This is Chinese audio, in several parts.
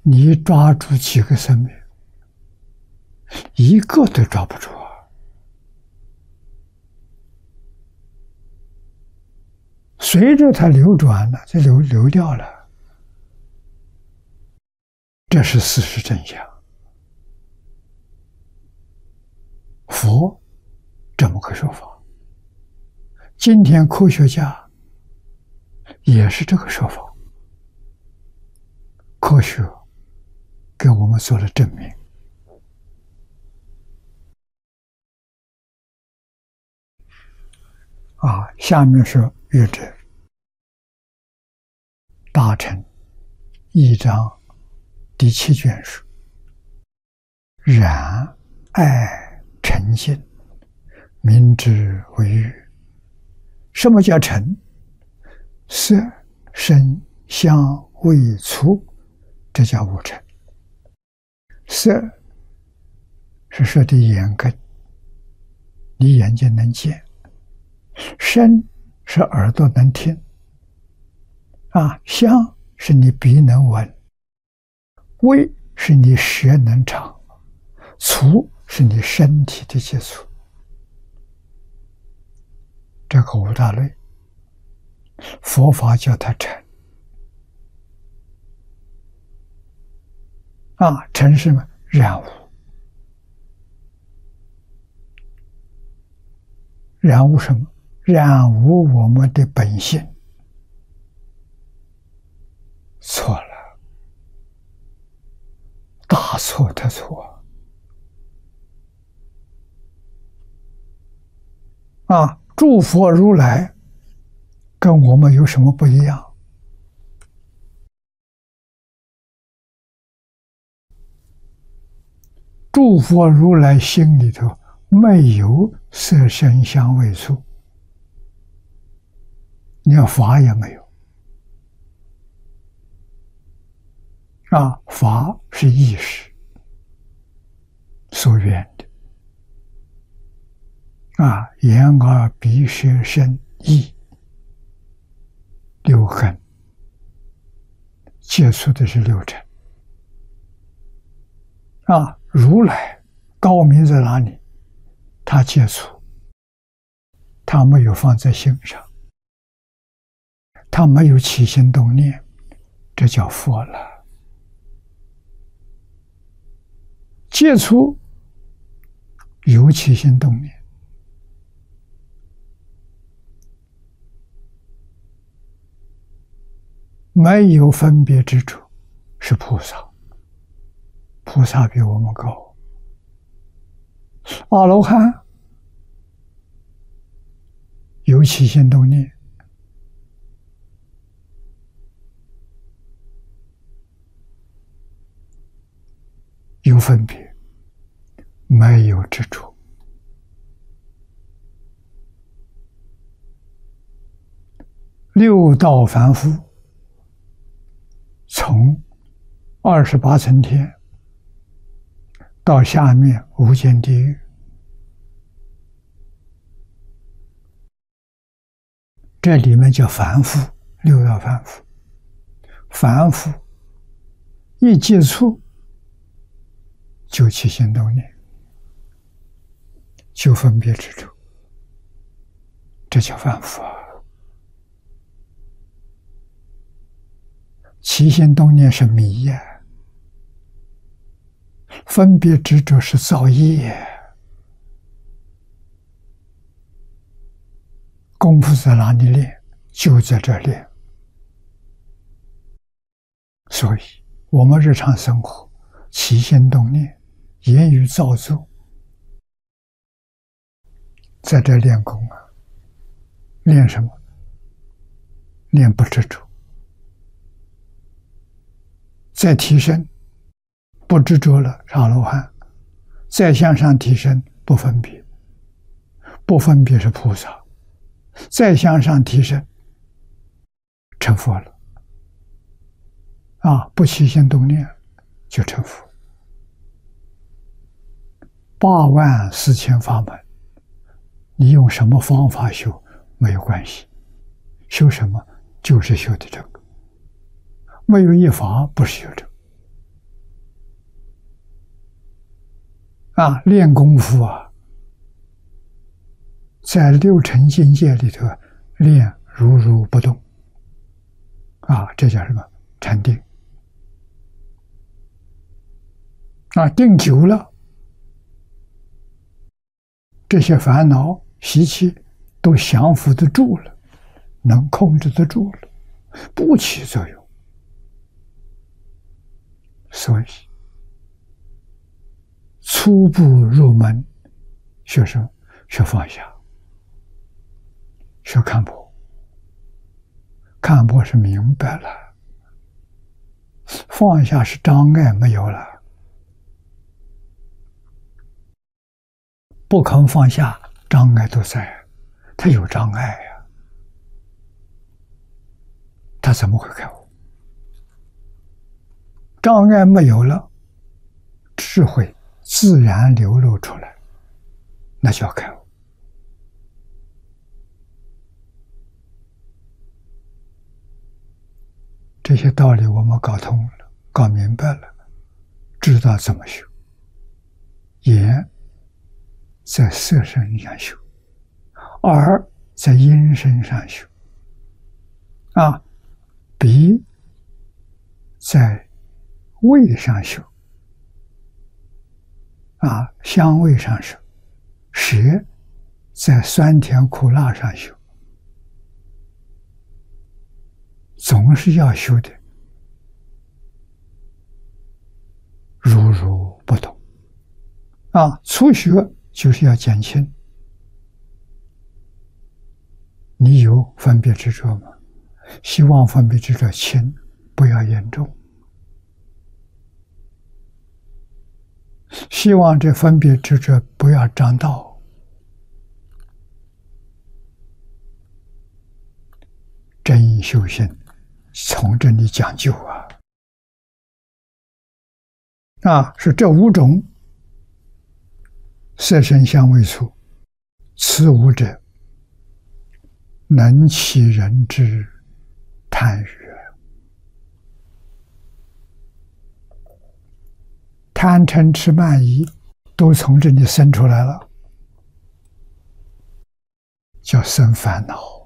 你抓住几个生命，一个都抓不住啊！随着它流转了，就流掉了，这是事实真相。佛这么个说法，今天科学家也是这个说法，科学给我们做了证明。下面是阅者大乘一章第7卷书，然爱诚信，明之为欲。什么叫诚？色声香味触，这叫五尘。色是说的眼根，你眼睛能见；声是耳朵能听；香是你鼻能闻；味是你舌能尝；触是你身体的接触。这个五大类，佛法叫它诚。诚是什么？染污。染污什么？染污我们的本性。错了，大错特错。诸佛如来跟我们有什么不一样？诸佛如来心里头没有色声香味触，连法也没有。法是意识所缘的。眼耳鼻舌身意六根接触的是六尘。如来高明在哪里？他接触，他没有放在心上，他没有起心动念，这叫佛了。接触有起心动念，没有分别之处，是菩萨。菩萨比我们高。阿罗汉有起心动念，有分别，没有执着。六道凡夫从28层天到下面无间地狱，这里面叫凡夫，六道凡夫。凡夫一接触就起心动念，就分别执着，这叫凡夫啊。起心动念是迷呀，分别执着是造业。功夫在哪里练？就在这练。所以我们日常生活起心动念，言语造作，在这练功练什么？练不执着。再提升，不执着了是阿罗汉；再向上提升，不分别，不分别是菩萨；再向上提升，成佛了。不起心动念就成佛。84000法门，你用什么方法修没有关系，修什么就是修的这个。没有一法不是修这个。 练功夫在六尘境界里头练如如不动这叫什么？禅定定久了，这些烦恼习气都降服得住了，能控制得住了，不起作用。所以初步入门学生学放下，学看破，看破是明白了，放下是障碍没有了。不肯放下，障碍都在，他有障碍呀，他怎么会开悟？障碍没有了，智慧自然流露出来，那叫开悟。这些道理我们搞通了，搞明白了，知道怎么修。眼在色身上修，耳在音声上修，鼻在味上修，香味上修，舌在酸甜苦辣上修，总是要修的如如不动初学就是要减轻。你有分别执着吗？希望分别执着轻，不要严重。希望这分别执着不要长道。真修行从这里讲究是这五种色声香味触，此五者能起人之贪欲。贪嗔痴慢疑都从这里生出来了，叫生烦恼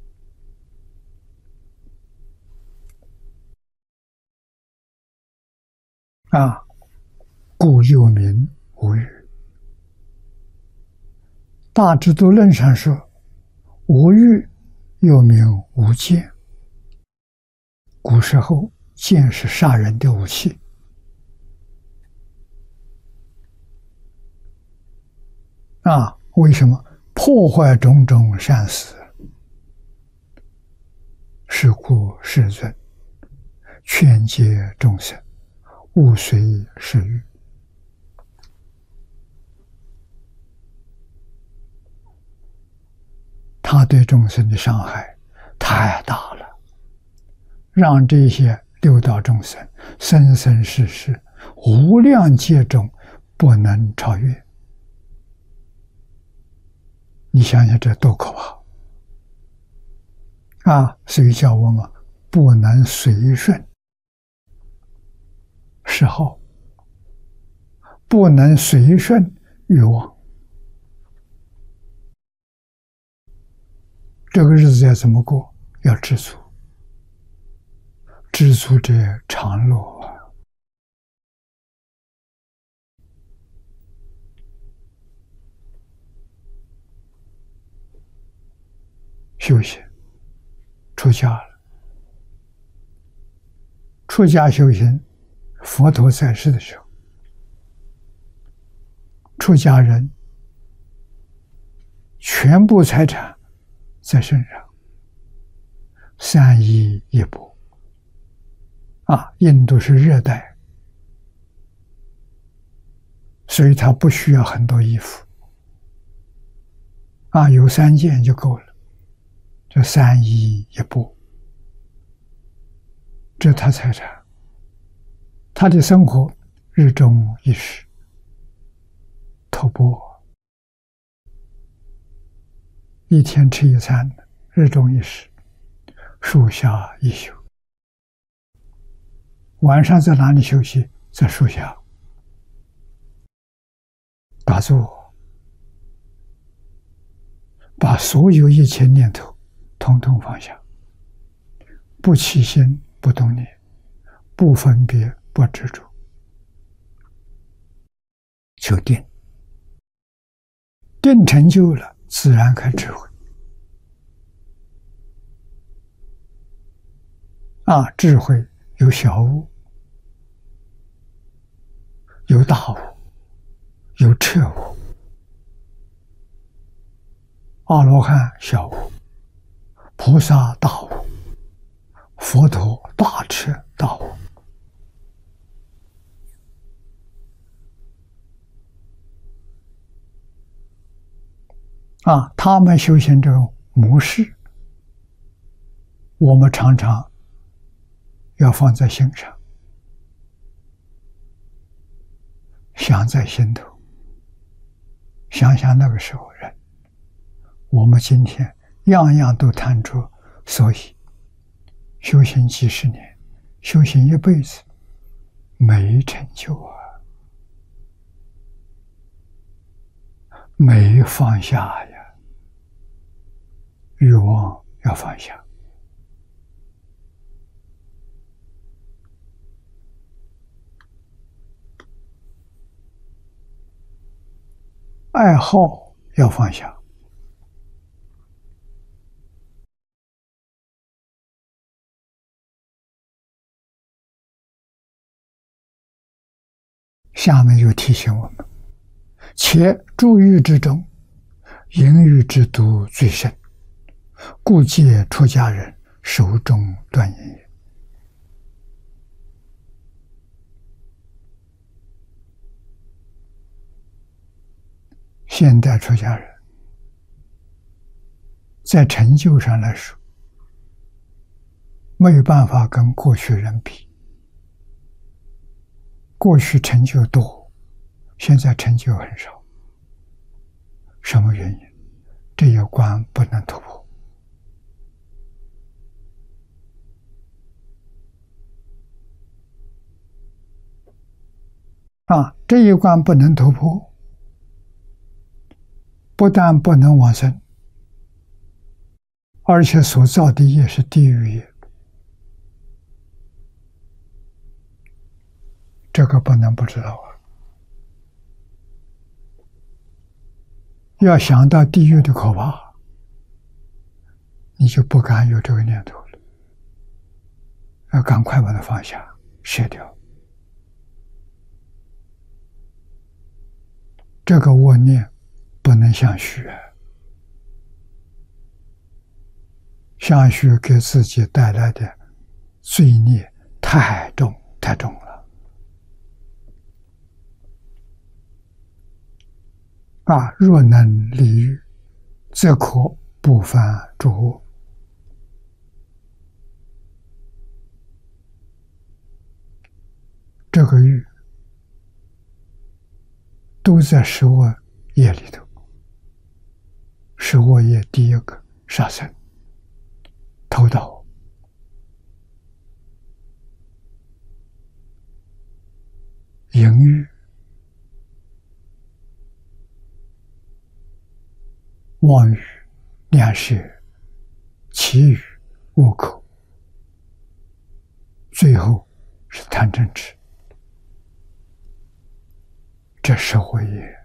故又名无欲。大智度论上说，无欲又名无见。古时候剑是杀人的武器为什么？破坏种种善事，是故世尊劝诫众生勿随世欲。他对众生的伤害太大了，让这些六道众生生生世世无量劫中不能超越。你想想这多可怕所以叫我们不能随顺嗜好，不能随顺欲望。这个日子要怎么过？要知足，知足者常乐修行，出家了。出家修行，佛陀在世的时候，出家人全部财产在身上，3衣1钵印度是热带，所以他不需要很多衣服有3件就够了。这3衣1钵，这他财产，他的生活日中一食，托钵，一天吃一餐，日中一食，树下一宿。晚上在哪里休息？在树下。 打坐，把所有一切念头统统放下，不起心，不动念，不分别，不执着，就定。定成就了，自然开智慧。智慧有小悟，有大悟，有彻悟。阿罗汉小悟，菩萨大悟，佛陀大彻大悟。他们修行这种模式，我们常常要放在心上，想在心头，想想那个时候人。我们今天样样都贪着，所以修行几十年，修行一辈子没成就没放下呀。欲望要放下，爱好要放下。下面又提醒我们：且诸欲之中，淫欲之毒最甚，故戒出家人手中断淫也。现代出家人在成就上来说，没有办法跟过去人比。过去成就多，现在成就很少。什么原因？这一关不能突破。这一关不能突破，不但不能往生，而且所造的业是地狱业。这个不能不知道要想到地狱的可怕，你就不敢有这个念头了，要赶快把它放下，卸掉。这个恶念不能相续，相续给自己带来的罪孽太重太重了。若能离欲，则可不犯诸恶。这个欲都在十恶业里头。十恶业第一个杀生、偷盗、淫欲、妄语、两舌、绮语、恶口，最后是贪嗔痴。这十恶业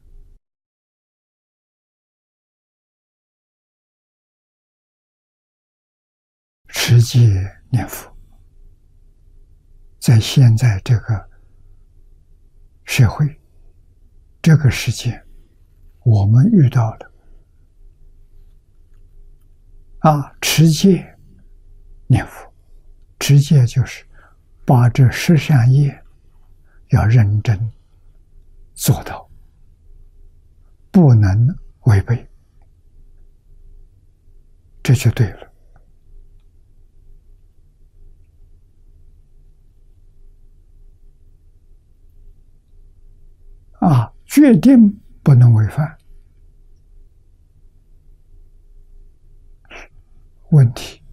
持戒念佛，在现在这个社会、这个世界，我们遇到了持戒念佛。持戒就是把这十善业要认真做到，不能违背，这就对了。决定不能违反。问题